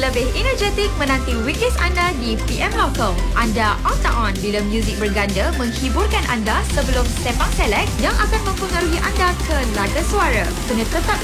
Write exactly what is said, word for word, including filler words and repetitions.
lebih energetik menanti weekdays anda di P M Local. Anda on tak on bila muzik berganda menghiburkan anda sebelum Sepang Select yang akan mempengaruhi anda ke laga suara. Kena tetap